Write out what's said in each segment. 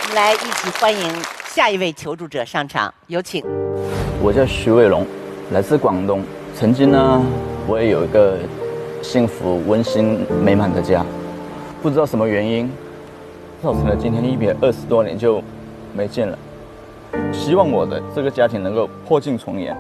我们来一起欢迎下一位求助者上场，有请。 我叫徐伟龙，来自广东。曾经呢，我也有一个幸福、温馨、美满的家，不知道什么原因，造成了今天120多年就没见了。希望我的这个家庭能够破镜重圆。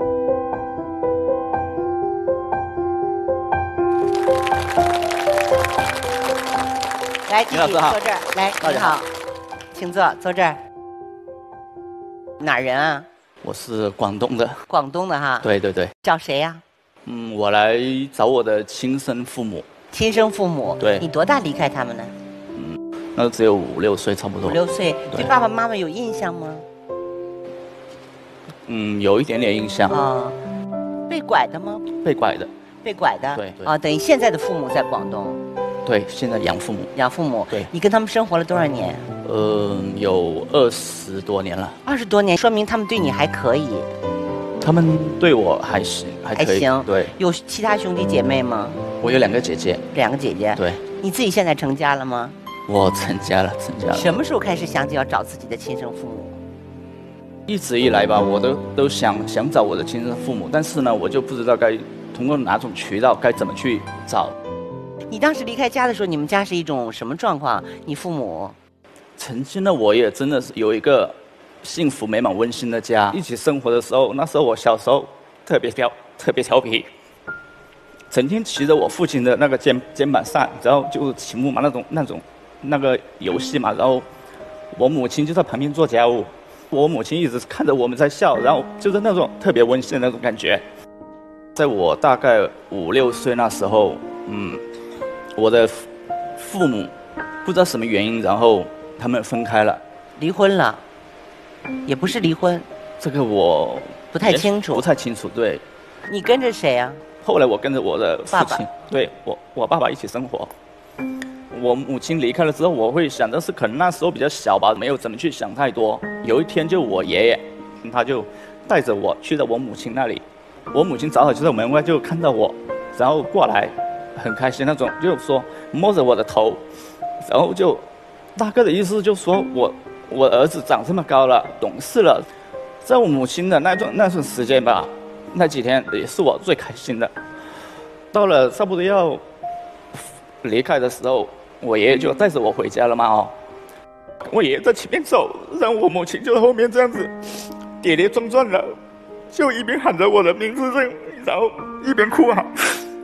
来，弟弟坐这儿。来，你好，请坐，坐这儿。哪儿人啊？ 我是广东的。 广东的哈。 对对对。 找谁呀？ 我来找我的亲生父母。 亲生父母。 对。 你多大离开他们呢？ 那只有5、6岁差不多。 5、6岁，对爸爸妈妈有印象吗？ 有一点点印象。 啊，被拐的吗？ 被拐的。 被拐的。 对对。 啊，等于现在的父母在广东。 对，现在养父母。 养父母。 对。 你跟他们生活了多少年？ 有20多年了。 20多年，说明他们对你还可以。 他们对我还行，还可以。 还行。 对。 有其他兄弟姐妹吗？ 我有2个姐姐。 2个姐姐。 对。 你自己现在成家了吗？ 我成家了。 什么时候开始想起要找自己的亲生父母？ 一直以来吧，我都想找我的亲生父母，但是呢，我就不知道该通过哪种渠道，该怎么去找。 你当时离开家的时候，你们家是一种什么状况？你父母？ 曾经的我也真的是有一个幸福美满温馨的家，一起生活的时候，那时候我小时候特别调皮，整天骑着我父亲的那个肩膀上，然后就是骑木马那个游戏嘛，然后我母亲就在旁边做家务，我母亲一直看着我们在笑，然后就是那种特别温馨的那种感觉。在我大概5、6岁那时候，我的父母不知道什么原因，然后他们分开了， 离婚了，也不是离婚， 这个我不太清楚。 不太清楚，对。 你跟着谁啊？ 后来我跟着我的父亲， 爸爸。 对，我爸爸一起生活。我母亲离开了之后，我会想的是，可能那时候比较小吧，没有怎么去想太多。有一天，就我爷爷，他就带着我去到我母亲那里，我母亲正好就在门外就看到我，然后过来，很开心那种，就说摸着我的头，然后就大概的意思就说我儿子长这么高了，懂事了。在我母亲的那段时间吧，那几天也是我最开心的。到了差不多要离开的时候，我爷爷就带着我回家了嘛我爷爷在前面走，然后我母亲就在后面这样子跌跌撞撞的，就一边喊着我的名字，然后一边哭喊，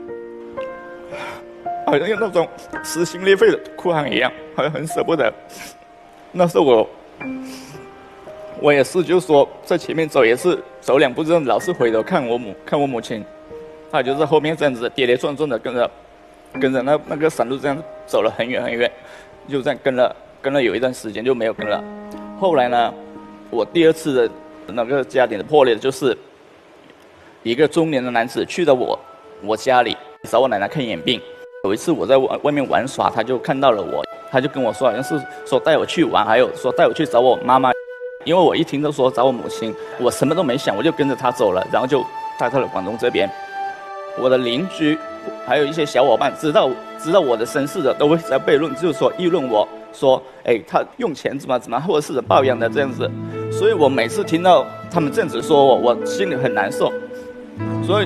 好像有那种撕心裂肺的哭喊一样，好像很舍不得。那时候我也是，就是说在前面走也是走2步这样，老是回头看我母亲，她就在后面这样子跌跌撞撞的跟着那个山路这样走了很远很远，就这样跟了有一段时间就没有跟了。后来呢，我第2次的那个家庭的破裂，就是一个中年的男子去到我家里找我奶奶看眼病。有一次我在外面玩耍，他就看到了我，他就跟我说，好像是说带我去玩，还有说带我去找我妈妈。因为我一听到说找我母亲，我什么都没想，我就跟着他走了，然后就带到了广东这边。我的邻居还有一些小伙伴知道我的身世的，都会在悖论，就是说议论我说，他用钱怎么或者是抱养的这样子。所以我每次听到他们这样子说我心里很难受。所以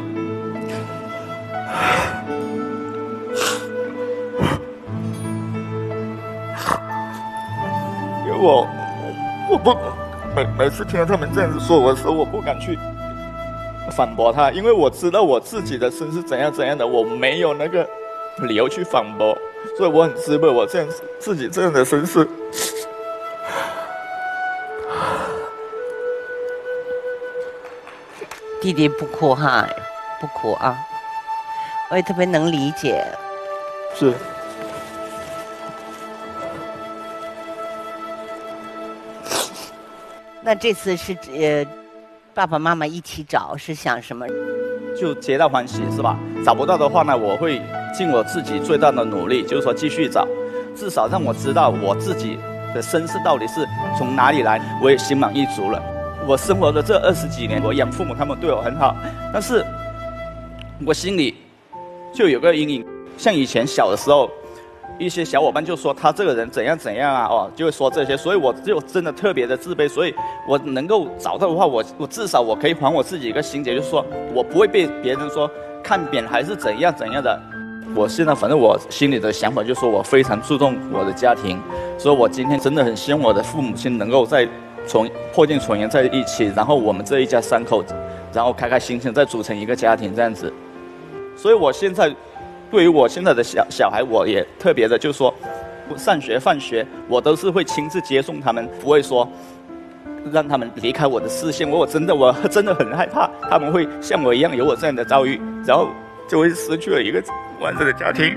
因为我不每次听到他们这样子说我的时候，我不敢去反驳他，因为我知道我自己的身是怎样的，我没有那个理由去反驳，所以我很自卑我自己这样的身世。 弟弟不哭哈，不哭啊，我也特别能理解。 是。 那这次是爸爸妈妈一起找，是想什么？ 就皆大欢喜是吧？找不到的话呢，我会尽我自己最大的努力，就是说继续找，至少让我知道我自己的身世到底是从哪里来，我也心满意足了。我生活的这20几年，我养父母他们对我很好，但是我心里就有个阴影。像以前小的时候， 一些小伙伴就说他这个人怎样怎样啊，哦，就会说这些，所以我就真的特别的自卑，所以我能够找到的话，我至少我可以还我自己一个心结，就是说我不会被别人说看扁还是怎样怎样的。我现在反正我心里的想法就是说我非常注重我的家庭，所以我今天真的很希望我的父母亲能够再破镜重圆在一起，然后我们这一家3口，然后开开心心再组成一个家庭这样子。所以我现在对于我现在的小孩，我也特别的就是说，上学放学我都是会亲自接送他们，不会说让他们离开我的视线。我真的很害怕他们会像我一样有我这样的遭遇，然后就会失去了一个完整的家庭。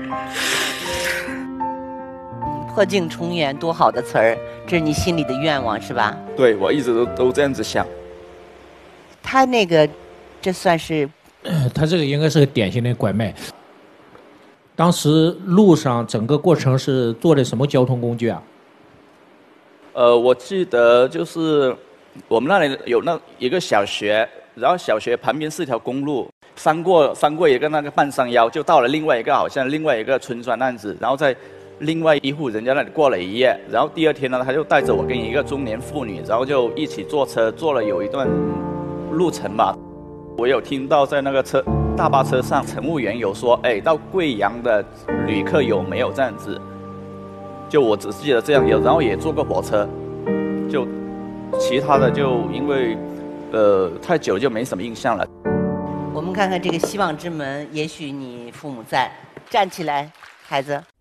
破镜重圆，多好的词儿，这是你心里的愿望是吧？ 对，我一直都这样子想。 他那个，这算是， 他这个应该是个典型的拐卖。当时路上整个过程是坐的什么交通工具啊？ 我记得就是我们那里有一个小学，然后小学旁边是一条公路，翻过一个那个半山腰，就到了另外一个村庄那样子，然后在另外一户人家那里过了一夜，然后第二天呢，他就带着我跟一个中年妇女，然后就一起坐车，坐了有一段路程吧。我有听到在那个大巴车上，乘务员有说，哎，到贵阳的旅客有没有这样子？就我只记得这样有，然后也坐过火车，就其他的就因为太久就没什么印象了。 我们看看这个希望之门，也许你父母在，站起来，孩子。